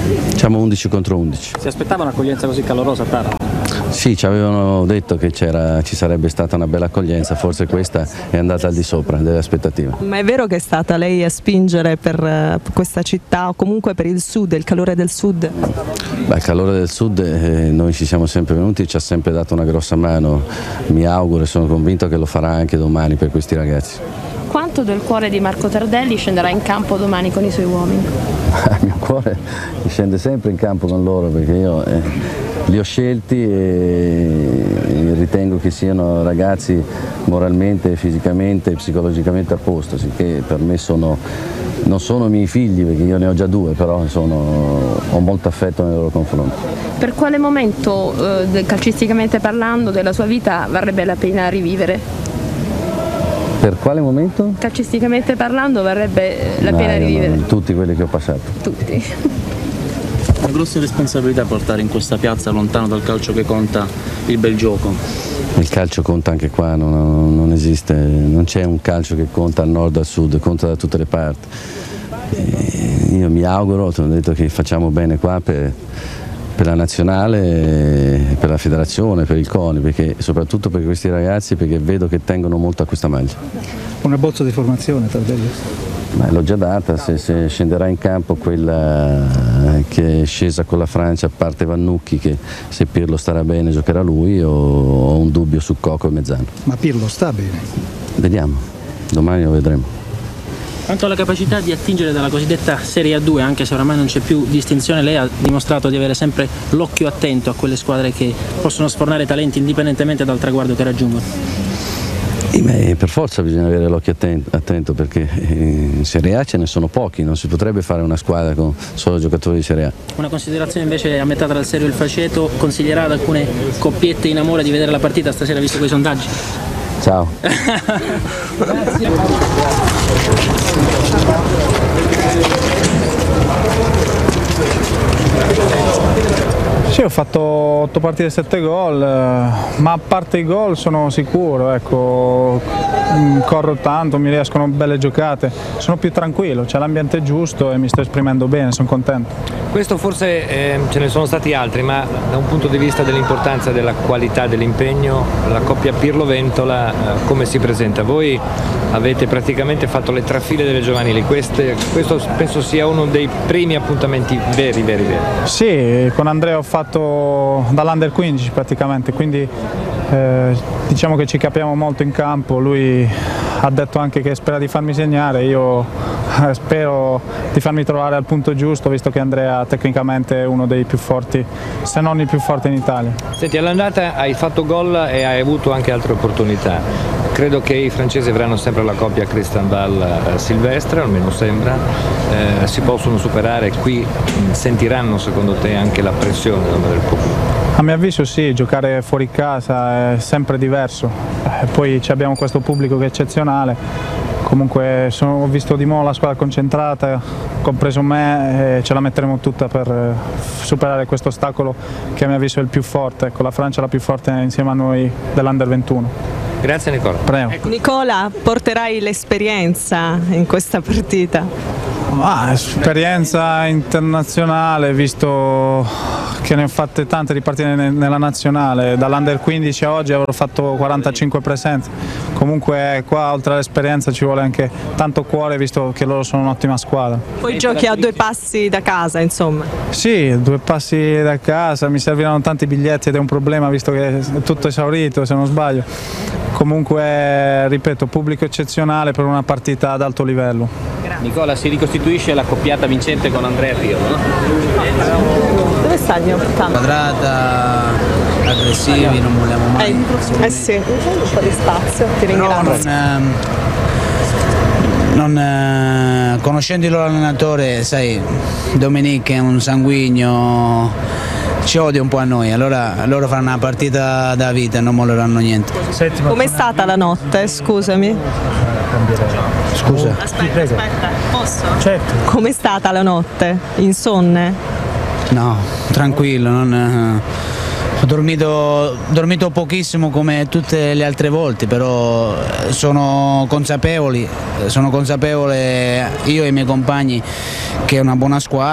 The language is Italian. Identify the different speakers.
Speaker 1: Siamo 11 contro 11.
Speaker 2: Si aspettava un'accoglienza così calorosa a Taranto?
Speaker 1: Sì, ci avevano detto che ci sarebbe stata una bella accoglienza, forse questa è andata al di sopra delle aspettative.
Speaker 3: Ma è vero che è stata lei a spingere per questa città o comunque per il sud, il calore del sud?
Speaker 1: Beh, il calore del sud, noi ci siamo sempre venuti, ci ha sempre dato una grossa mano, mi auguro e sono convinto che lo farà anche domani per questi ragazzi.
Speaker 4: Quanto del cuore di Marco Tardelli scenderà in campo domani con i suoi uomini?
Speaker 1: Il mio cuore scende sempre in campo con loro perché io li ho scelti e ritengo che siano ragazzi moralmente, fisicamente e psicologicamente a posto, sicché per me non sono miei figli perché io ne ho già due, però ho molto affetto nei loro confronti.
Speaker 4: Per quale momento, calcisticamente parlando, della sua vita varrebbe la pena rivivere?
Speaker 1: Per quale momento?
Speaker 4: Calcisticamente parlando varrebbe la pena rivivere?
Speaker 1: Tutti quelli che ho passato.
Speaker 4: Tutti.
Speaker 2: Una grossa responsabilità portare in questa piazza, lontano dal calcio che conta, il bel gioco.
Speaker 1: Il calcio conta anche qua, non esiste, non c'è un calcio che conta al nord o al sud, conta da tutte le parti. Io mi auguro, ti ho detto che facciamo bene qua per la nazionale, per la federazione, per il CONI, soprattutto per questi ragazzi, perché vedo che tengono molto a questa maglia.
Speaker 5: Una bozza di formazione, Tardelli?
Speaker 1: L'ho già data, se scenderà in campo quella che è scesa con la Francia, a parte Vannucchi, che se Pirlo starà bene giocherà lui, o ho un dubbio su Coco e Mezzano.
Speaker 5: Ma Pirlo sta bene?
Speaker 1: Vediamo, domani lo vedremo.
Speaker 2: Quanto alla capacità di attingere dalla cosiddetta Serie A2, anche se oramai non c'è più distinzione, lei ha dimostrato di avere sempre l'occhio attento a quelle squadre che possono sfornare talenti indipendentemente dal traguardo che raggiungono.
Speaker 1: Per forza bisogna avere l'occhio attento perché in Serie A ce ne sono pochi, non si potrebbe fare una squadra con solo giocatori di Serie A. Una
Speaker 2: considerazione invece a metà tra il serio e il faceto, consiglierà ad alcune coppiette in amore di vedere la partita stasera visto quei sondaggi?
Speaker 1: Ciao.
Speaker 5: Sì, ho fatto 8 partite e 7 gol, ma a parte i gol sono sicuro, ecco, corro tanto, mi riescono belle giocate, sono più tranquillo, c'è l'ambiente giusto e mi sto esprimendo bene, sono contento.
Speaker 6: Questo forse ce ne sono stati altri, ma da un punto di vista dell'importanza della qualità dell'impegno, la coppia Pirlo-Ventola come si presenta? Voi avete praticamente fatto le trafile delle giovanili, questo penso sia uno dei primi appuntamenti veri.
Speaker 5: Sì, con Andrea ho fatto dall'Under 15 praticamente, quindi diciamo che ci capiamo molto in campo, lui ha detto anche che spera di farmi segnare, io spero di farmi trovare al punto giusto, visto che Andrea tecnicamente è uno dei più forti, se non il più forte in Italia.
Speaker 6: Senti, all'andata hai fatto gol e hai avuto anche altre opportunità. Credo che i francesi avranno sempre la coppia Christian Bale-Silvestre, almeno sembra, si possono superare, qui sentiranno secondo te anche la pressione del pubblico?
Speaker 5: A mio avviso sì, giocare fuori casa è sempre diverso, poi abbiamo questo pubblico che è eccezionale, comunque ho visto di nuovo la squadra concentrata, compreso me, e ce la metteremo tutta per superare questo ostacolo che a mio avviso è il più forte, ecco, la Francia è la più forte insieme a noi dell'Under 21.
Speaker 6: Grazie Nicola.
Speaker 5: Prego.
Speaker 3: Nicola, porterai l'esperienza in questa partita?
Speaker 5: Esperienza internazionale, visto che ne ho fatte tante di partite nella nazionale, dall'Under 15 a oggi avrò fatto 45 presenze, comunque qua oltre all'esperienza ci vuole anche tanto cuore, visto che loro sono un'ottima squadra.
Speaker 3: Poi giochi a 2 passi da casa, insomma.
Speaker 5: Sì, 2 passi da casa, mi serviranno tanti biglietti ed è un problema visto che è tutto esaurito se non sbaglio. Comunque, ripeto, pubblico eccezionale per una partita ad alto livello.
Speaker 2: Nicola, si ricostituisce la coppiata vincente con Andrea Pirlo, no?
Speaker 3: Dove sta il mio portante?
Speaker 7: Quadrata, aggressivi, non vogliamo mai.
Speaker 3: Sì, un po' di spazio, ti ringrazio.
Speaker 7: Conoscendo il loro allenatore, sai, Dominique è un sanguigno, ci odia un po' a noi, allora loro faranno una partita da vita e non molleranno niente.
Speaker 3: Com'è stata la notte, scusami?
Speaker 7: Scusa?
Speaker 3: Aspetta, posso?
Speaker 5: Certo.
Speaker 3: Com'è stata la notte? Insonne?
Speaker 7: No, tranquillo, ho dormito pochissimo come tutte le altre volte, però sono consapevole io e i miei compagni che è una buona squadra.